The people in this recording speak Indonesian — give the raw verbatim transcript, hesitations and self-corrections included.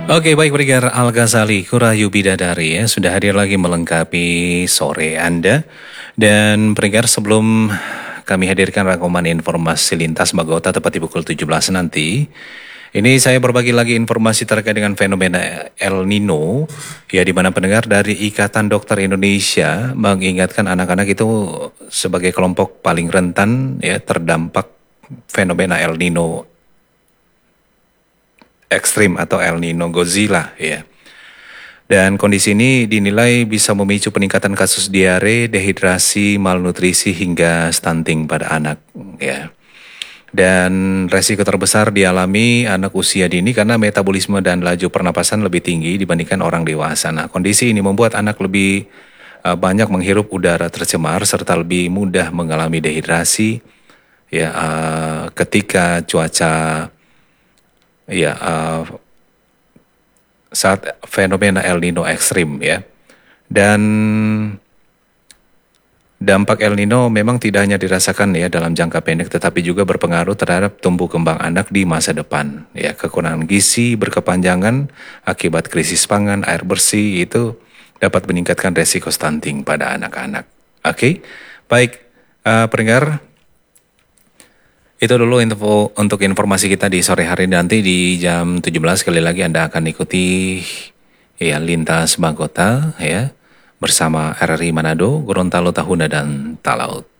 Oke, baik pendengar Al-Ghazali, Kurayu Bidadari ya, sudah hadir lagi melengkapi sore Anda. Dan pendengar, sebelum kami hadirkan rangkuman informasi lintas Bagota tepat di pukul tujuh belas nanti, ini saya berbagi lagi informasi terkait dengan fenomena El Nino, ya di mana pendengar dari Ikatan Dokter Indonesia mengingatkan anak-anak itu sebagai kelompok paling rentan ya terdampak fenomena El Nino ekstrim atau El Nino Godzilla ya. Dan kondisi ini dinilai bisa memicu peningkatan kasus diare, dehidrasi, malnutrisi hingga stunting pada anak ya. Dan resiko terbesar dialami anak usia dini karena metabolisme dan laju pernapasan lebih tinggi dibandingkan orang dewasa. Nah, kondisi ini membuat anak lebih uh, banyak menghirup udara tercemar serta lebih mudah mengalami dehidrasi ya uh, ketika cuaca ya uh, saat fenomena El Nino ekstrim ya. Dan dampak El Nino memang tidak hanya dirasakan ya dalam jangka pendek tetapi juga berpengaruh terhadap tumbuh kembang anak di masa depan. Ya, kekurangan gizi berkepanjangan akibat krisis pangan, air bersih itu dapat meningkatkan resiko stunting pada anak-anak. Oke. Baik, uh, pendengar, itu dulu info untuk informasi kita di sore hari nanti di jam tujuh belas. Sekali lagi Anda akan ikuti ya lintas Bagota ya bersama R R I Manado, Gorontalo, Tahuna dan Talaut.